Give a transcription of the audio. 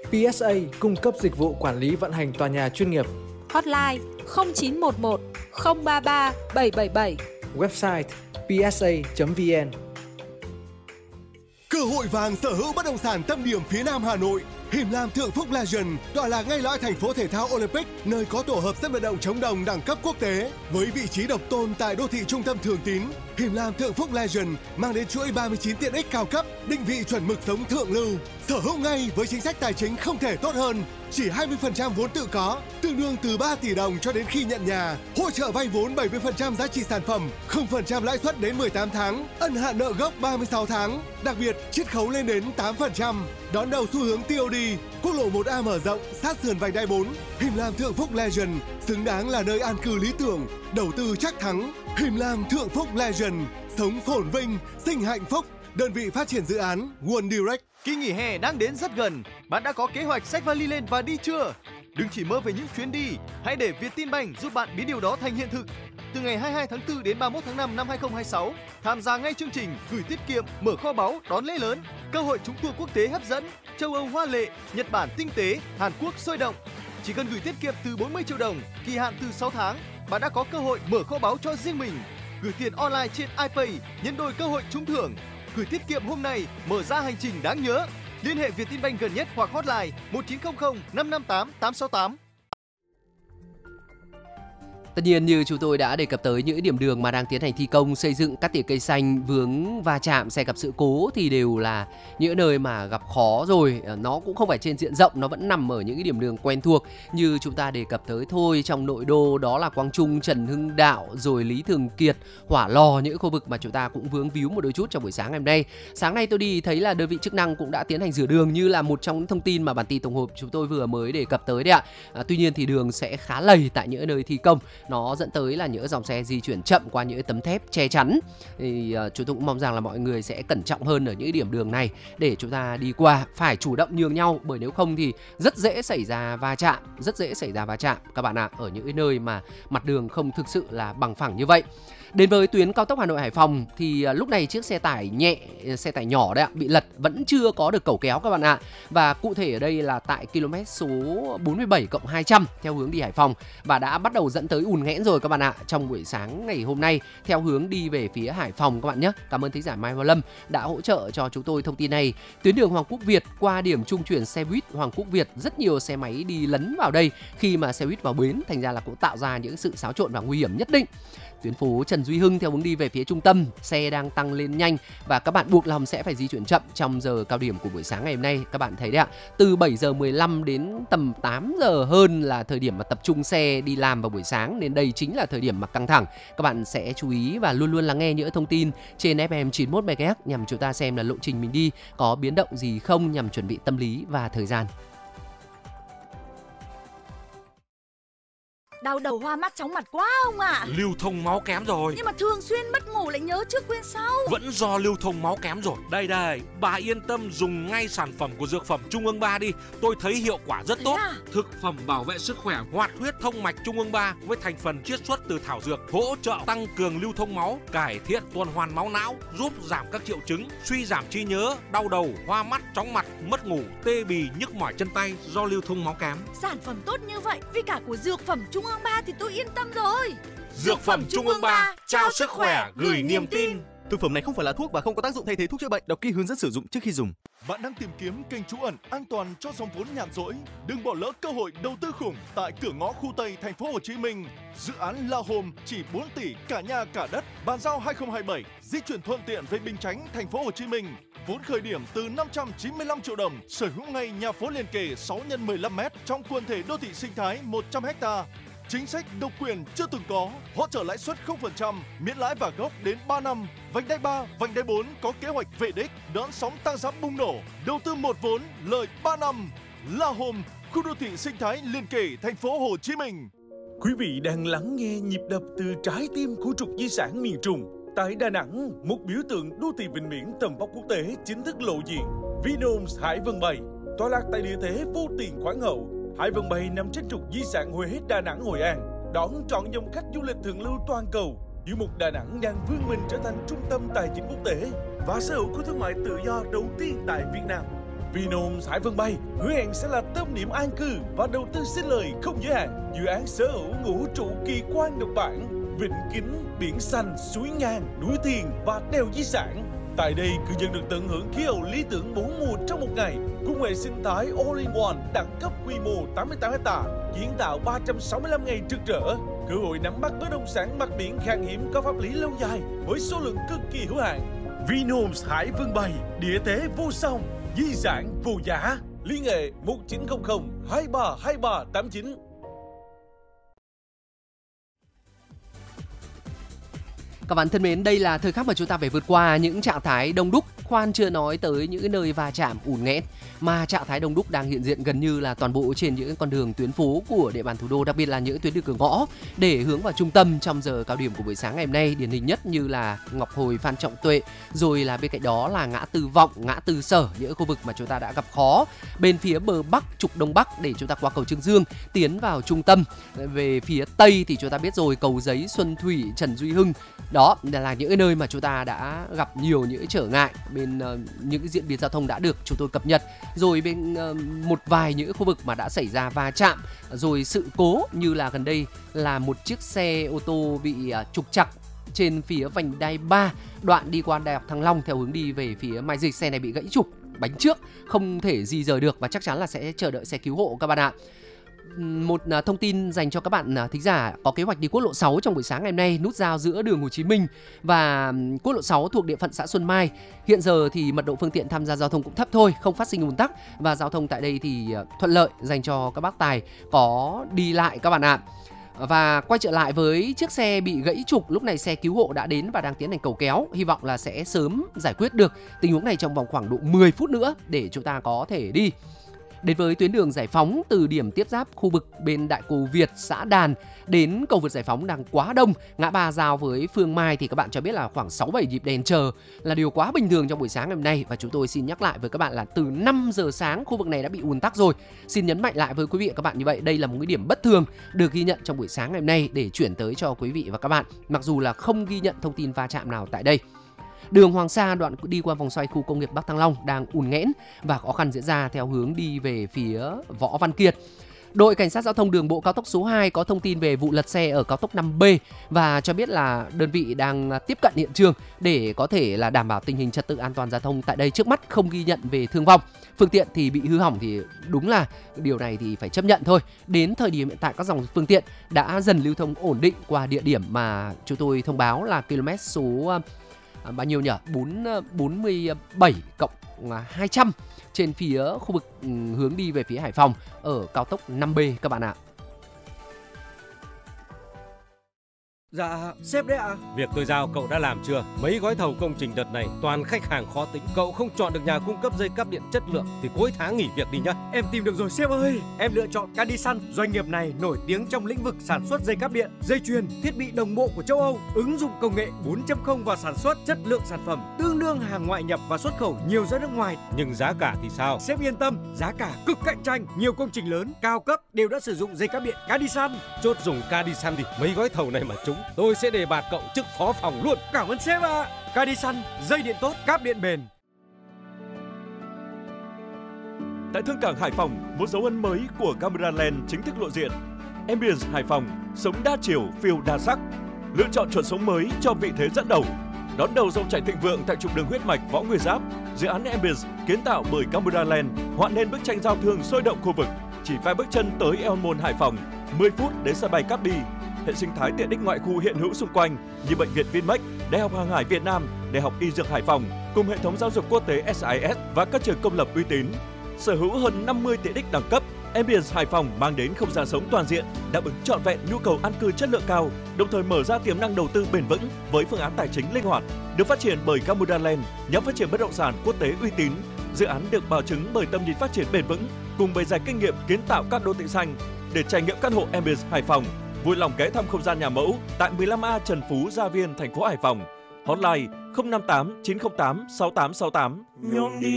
PSA cung cấp dịch vụ quản lý vận hành tòa nhà chuyên nghiệp. Hotline 0911 033 777. Website psa.vn. Cơ hội vàng sở hữu bất động sản tâm điểm phía Nam Hà Nội. Him Lam Thượng Phúc Legend tọa lạc ngay lõi thành phố thể thao Olympic, nơi có tổ hợp sân vận động chống đồng đẳng cấp quốc tế. Với vị trí độc tôn tại đô thị trung tâm Thường Tín, Him Lam Thượng Phúc Legend mang đến chuỗi 39 tiện ích cao cấp, định vị chuẩn mực sống thượng lưu. Sở hữu ngay với chính sách tài chính không thể tốt hơn. Chỉ 20% vốn tự có, tương đương từ 3 tỷ đồng cho đến khi nhận nhà. Hỗ trợ vay vốn 70% giá trị sản phẩm, 0% lãi suất đến 18 tháng, ân hạn nợ gốc 36 tháng. Đặc biệt, chiết khấu lên đến 8%. Đón đầu xu hướng TOD, quốc lộ 1A mở rộng, sát sườn vành đai 4. Him Lam Thượng Phúc Legend, xứng đáng là nơi an cư lý tưởng, đầu tư chắc thắng. Him Lam Thượng Phúc Legend, sống phồn vinh, sinh hạnh phúc. Đơn vị phát triển dự án One Direct. Kỳ nghỉ hè đang đến rất gần, bạn đã có kế hoạch xách vali lên và đi chưa? Đừng chỉ mơ về những chuyến đi, hãy để Vietinbank giúp bạn biến điều đó thành hiện thực. Từ ngày 22 tháng 4 đến 31 tháng 5 năm 2026, tham gia ngay chương trình gửi tiết kiệm, mở kho báu, đón lễ lớn, cơ hội trúng tour quốc tế hấp dẫn, châu Âu hoa lệ, Nhật Bản tinh tế, Hàn Quốc sôi động. Chỉ cần gửi tiết kiệm từ 40 triệu đồng, kỳ hạn từ 6 tháng, bạn đã có cơ hội mở kho báu cho riêng mình. Gửi tiền online trên iPay, nhân đôi cơ hội trúng thưởng. Gửi tiết kiệm hôm nay, mở ra hành trình đáng nhớ. Liên hệ Vietinbank gần nhất hoặc hotline 1900 558 868. Tất nhiên như chúng tôi đã đề cập tới những điểm đường mà đang tiến hành thi công xây dựng, cắt tỉa cây xanh, vướng va chạm, xe gặp sự cố thì đều là những nơi mà gặp khó rồi. Nó cũng không phải trên diện rộng, nó vẫn nằm ở những cái điểm đường quen thuộc như chúng ta đề cập tới thôi. Trong nội đô đó là Quang Trung, Trần Hưng Đạo, rồi Lý Thường Kiệt, Hỏa Lò, những khu vực mà chúng ta cũng vướng víu một đôi chút trong buổi sáng ngày hôm nay. Sáng nay tôi đi thấy là đơn vị chức năng cũng đã tiến hành rửa đường như là một trong những thông tin mà bản tin tổng hợp chúng tôi vừa mới đề cập tới đấy ạ. Tuy nhiên thì đường sẽ khá lầy tại những nơi thi công. Nó dẫn tới là những dòng xe di chuyển chậm qua những tấm thép che chắn. Thì chúng tôi cũng mong rằng là mọi người sẽ cẩn trọng hơn ở những điểm đường này để chúng ta đi qua, phải chủ động nhường nhau, bởi nếu không thì rất dễ xảy ra va chạm, các bạn ạ, ở những cái nơi mà mặt đường không thực sự là bằng phẳng như vậy. Đến với tuyến cao tốc Hà Nội Hải Phòng thì lúc này chiếc xe tải nhỏ đấy ạ, bị lật vẫn chưa có được cẩu kéo các bạn ạ. Và cụ thể ở đây là tại km số 47+200 theo hướng đi Hải Phòng và đã bắt đầu dẫn tới ùn nghẽn rồi các bạn ạ. Trong buổi sáng ngày hôm nay theo hướng đi về phía Hải Phòng các bạn nhé. Cảm ơn thính giả Mai Hoa Lâm đã hỗ trợ cho chúng tôi thông tin này. Tuyến đường Hoàng Quốc Việt qua điểm trung chuyển xe buýt Hoàng Quốc Việt, rất nhiều xe máy đi lấn vào đây khi mà xe buýt vào bến, thành ra là cũng tạo ra những sự xáo trộn và nguy hiểm nhất định. Tuyến phố Trần Duy Hưng theo hướng đi về phía trung tâm, xe đang tăng lên nhanh và các bạn buộc lòng sẽ phải di chuyển chậm trong giờ cao điểm của buổi sáng ngày hôm nay. Các bạn thấy đấy ạ, từ 7 giờ 15 đến tầm 8 giờ hơn là thời điểm mà tập trung xe đi làm vào buổi sáng, nên đây chính là thời điểm mà căng thẳng. Các bạn sẽ chú ý và luôn luôn lắng nghe những thông tin trên FM 91 MHz nhằm chúng ta xem là lộ trình mình đi có biến động gì không, nhằm chuẩn bị tâm lý và thời gian. Đau đầu hoa mắt chóng mặt quá ông ạ. Lưu thông máu kém rồi. Nhưng mà thường xuyên mất ngủ lại nhớ trước quên sau. Vẫn do lưu thông máu kém rồi. Đây, bà yên tâm dùng ngay sản phẩm của Dược phẩm Trung ương 3 đi. Tôi thấy hiệu quả rất tốt. Thực phẩm bảo vệ sức khỏe hoạt huyết thông mạch Trung ương 3 với thành phần chiết xuất từ thảo dược, hỗ trợ tăng cường lưu thông máu, cải thiện tuần hoàn máu não, giúp giảm các triệu chứng suy giảm trí nhớ, đau đầu, hoa mắt, chóng mặt, mất ngủ, tê bì, nhức mỏi chân tay do lưu thông máu kém. Sản phẩm tốt như vậy với cả của Dược phẩm Trung ương 3 thì tôi yên tâm rồi. Dược phẩm Trung ương 3 trao sức khỏe, gửi niềm tin. Thực phẩm này không phải là thuốc và không có tác dụng thay thế thuốc chữa bệnh. Đọc kỹ hướng dẫn sử dụng trước khi dùng. Bạn đang tìm kiếm kênh trú ẩn an toàn cho dòng vốn nhàn rỗi? Đừng bỏ lỡ cơ hội đầu tư khủng tại cửa ngõ khu Tây thành phố Hồ Chí Minh. Dự án La Home chỉ 4 tỷ cả nhà cả đất, bàn giao 2027, di chuyển thuận tiện về Bình Chánh, thành phố Hồ Chí Minh. Vốn khởi điểm từ 595 triệu đồng, sở hữu ngay nhà phố liền kề 6x15m trong quần thể đô thị sinh thái 100 ha. Chính sách độc quyền chưa từng có, hỗ trợ lãi suất 0%, miễn lãi và gốc đến 3 năm. Vành đai 3, vành đai 4 có kế hoạch về đích, đón sóng tăng giá bùng nổ, đầu tư một vốn, lời 3 năm. La Home, khu đô thị sinh thái liền kề thành phố Hồ Chí Minh. Quý vị đang lắng nghe nhịp đập từ trái tim của trục di sản miền Trung. Tại Đà Nẵng, một biểu tượng đô thị vịnh biển tầm vóc quốc tế chính thức lộ diện. Vinhomes Hải Vân Bay, tọa lạc tại địa thế vô tiền khoáng hậu. Hải Vân Bay nằm trên trục di sản Huế, Đà Nẵng, Hội An, đón trọn dòng khách du lịch thượng lưu toàn cầu. Tiểu mục Đà Nẵng đang vươn mình trở thành trung tâm tài chính quốc tế và sở hữu khu thương mại tự do đầu tiên tại Việt Nam. Vinhomes Hải Vân Bay hứa hẹn sẽ là tâm điểm an cư và đầu tư sinh lời không giới hạn. Dự án sở hữu ngũ trụ kỳ quan độc bản, vịnh kính, biển xanh, suối ngang, núi thiền và đèo di sản. Tại đây, cư dân được tận hưởng khí hậu lý tưởng 4 mùa trong một ngày, cùng hệ sinh thái All-in-One đẳng cấp quy mô 88 ha, kiến tạo 365 ngày trực trở, cơ hội nắm bắt bất động sản mặt biển khan hiếm có pháp lý lâu dài với số lượng cực kỳ hữu hạn. Vinhomes Hải Vân Bay, địa thế vô song, di sản vô giá. Liên hệ 1900 232389. Các bạn thân mến, đây là thời khắc mà chúng ta phải vượt qua những trạng thái đông đúc, khoan chưa nói tới những nơi va chạm ùn nghẽn, mà trạng thái đông đúc đang hiện diện gần như là toàn bộ trên những con đường tuyến phố của địa bàn thủ đô, đặc biệt là những tuyến đường cửa ngõ để hướng vào trung tâm trong giờ cao điểm của buổi sáng ngày hôm nay. Điển hình nhất như là Ngọc Hồi, Phan Trọng Tuệ, rồi là bên cạnh đó là ngã tư Vọng, ngã tư Sở, những khu vực mà chúng ta đã gặp khó. Bên phía bờ Bắc, trục Đông Bắc để chúng ta qua cầu Trương Dương tiến vào trung tâm. Về phía Tây thì chúng ta biết rồi, Cầu Giấy, Xuân Thủy, Trần Duy Hưng. Đó là những nơi mà chúng ta đã gặp nhiều những trở ngại bên những diễn biến giao thông đã được chúng tôi cập nhật. Rồi bên một vài những khu vực mà đã xảy ra va chạm, rồi sự cố như là gần đây là một chiếc xe ô tô bị trục trặc trên phía vành đai 3 đoạn đi qua Đại học Thăng Long theo hướng đi về phía Mai Dịch. Xe này bị gãy trục bánh trước, không thể di rời được và chắc chắn là sẽ chờ đợi xe cứu hộ các bạn ạ. Một thông tin dành cho các bạn thính giả có kế hoạch đi quốc lộ 6 trong buổi sáng ngày hôm nay, nút giao giữa đường Hồ Chí Minh và quốc lộ 6 thuộc địa phận xã Xuân Mai. Hiện giờ thì mật độ phương tiện tham gia giao thông cũng thấp thôi, không phát sinh ùn tắc và giao thông tại đây thì thuận lợi dành cho các bác tài có đi lại các bạn ạ. Và quay trở lại với chiếc xe bị gãy trục, lúc này xe cứu hộ đã đến và đang tiến hành cầu kéo. Hy vọng là sẽ sớm giải quyết được tình huống này trong vòng khoảng độ 10 phút nữa để chúng ta có thể đi. Đến với tuyến đường Giải Phóng từ điểm tiếp giáp khu vực bên Đại Cổ Việt, xã Đàn đến cầu vượt Giải Phóng đang quá đông. Ngã ba giao với Phương Mai thì các bạn cho biết là khoảng 6-7 nhịp đèn chờ là điều quá bình thường trong buổi sáng ngày hôm nay. Và chúng tôi xin nhắc lại với các bạn là từ 5 giờ sáng khu vực này đã bị ùn tắc rồi. Xin nhấn mạnh lại với quý vị và các bạn như vậy, đây là một cái điểm bất thường được ghi nhận trong buổi sáng ngày hôm nay để chuyển tới cho quý vị và các bạn, mặc dù là không ghi nhận thông tin va chạm nào tại đây. Đường Hoàng Sa đoạn đi qua vòng xoay khu công nghiệp Bắc Thăng Long đang ùn nghẽn và khó khăn diễn ra theo hướng đi về phía Võ Văn Kiệt. Đội Cảnh sát Giao thông Đường bộ cao tốc số 2 có thông tin về vụ lật xe ở cao tốc 5B và cho biết là đơn vị đang tiếp cận hiện trường để có thể là đảm bảo tình hình trật tự an toàn giao thông tại đây. Trước mắt không ghi nhận về thương vong. Phương tiện thì bị hư hỏng thì đúng là điều này thì phải chấp nhận thôi. Đến thời điểm hiện tại các dòng phương tiện đã dần lưu thông ổn định qua địa điểm mà chúng tôi thông báo là km số bao nhiêu nhỉ? 47 cộng 200 trên phía khu vực hướng đi về phía Hải Phòng ở cao tốc 5B các bạn ạ. Dạ, sếp đấy ạ. Việc tôi giao cậu đã làm chưa? Mấy gói thầu công trình đợt này toàn khách hàng khó tính. Cậu không chọn được nhà cung cấp dây cáp điện chất lượng thì cuối tháng nghỉ việc đi nhá. Em tìm được rồi sếp ơi. Em lựa chọn Cadisan. Doanh nghiệp này nổi tiếng trong lĩnh vực sản xuất dây cáp điện, dây chuyền, thiết bị đồng bộ của châu Âu, ứng dụng công nghệ 4.0 vào sản xuất, chất lượng sản phẩm tương đương hàng ngoại nhập và xuất khẩu nhiều ra nước ngoài. Nhưng giá cả thì sao? Sếp yên tâm, giá cả cực cạnh tranh. Nhiều công trình lớn, cao cấp đều đã sử dụng dây cáp điện Cadisan. Chốt dùng Cadisan thì mấy gói thầu này mà trúng, tôi sẽ đề bạt cậu chức phó phòng luôn. Cảm ơn sếp ạ. Cadisan, dây điện tốt, cáp điện bền. Tại Thương cảng Hải Phòng, một dấu ấn mới của Cameraland chính thức lộ diện. Ambience Hải Phòng, sống đa chiều, phiêu đa sắc. Lựa chọn chuẩn sống mới cho vị thế dẫn đầu. Đón đầu dòng chảy thịnh vượng tại trục đường huyết mạch Võ Nguyên Giáp, dự án Ambience kiến tạo bởi Cameraland họa nên bức tranh giao thương sôi động khu vực. Chỉ vài bước chân tới Eon Mall Hải Phòng, 10 phút đến sân bay Cát Bi. Hệ sinh thái tiện ích ngoại khu hiện hữu xung quanh như bệnh viện Vinmec, Đại học Hàng hải Việt Nam, Đại học Y Dược Hải Phòng cùng hệ thống giáo dục quốc tế SIS và các trường công lập uy tín. Sở hữu hơn 50 tiện ích đẳng cấp, Ambience Hải Phòng mang đến không gian sống toàn diện, đáp ứng trọn vẹn nhu cầu an cư chất lượng cao, đồng thời mở ra tiềm năng đầu tư bền vững với phương án tài chính linh hoạt. Được phát triển bởi Cameraland, nhóm phát triển bất động sản quốc tế uy tín. Dự án được bảo chứng bởi tầm nhìn phát triển bền vững cùng bề dày kinh nghiệm kiến tạo các đô thị xanh. Để trải nghiệm căn hộ Ambience Hải Phòng, vui lòng ghé thăm không gian nhà mẫu tại 15A Trần Phú, Gia Viên, thành phố Hải Phòng. Hotline 058 908 6868.